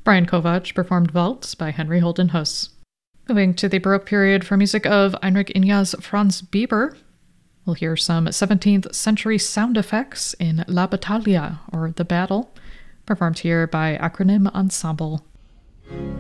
Brian Kovac performed Waltz by Henry Holden Huss. Moving to the Baroque period for music of Heinrich Ignaz Franz Bieber, we'll hear some 17th century sound effects in La Battaglia, or The Battle, performed here by Acronym Ensemble.